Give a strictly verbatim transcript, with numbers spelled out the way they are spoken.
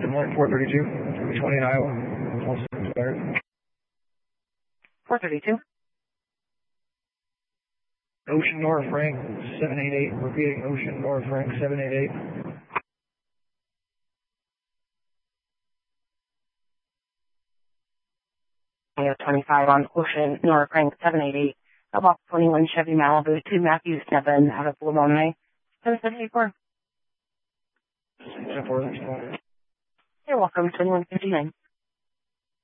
Good morning, four thirty-two, twenty in Iowa. One second expired. four thirty-two. Ocean North Frank seven eight eight. Repeating, Ocean North Frank seven eight eight. twenty-five on Ocean North Frank seven eight eight. About twenty-one Chevy Malibu to Matthew seven out of Lamone. seven seven eight four. ten four, You're welcome, twenty-one fifty-nine.